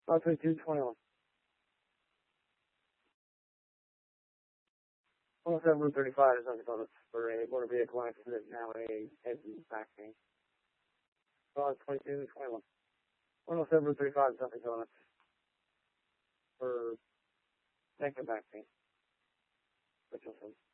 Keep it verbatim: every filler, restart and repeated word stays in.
one twenty-two twenty-one. one oh seven Route thirty-five is something called for a motor vehicle accident, now a head and back pain. one twenty-two twenty-one. one oh seven Route thirty-five is something called for neck and back pain. Which was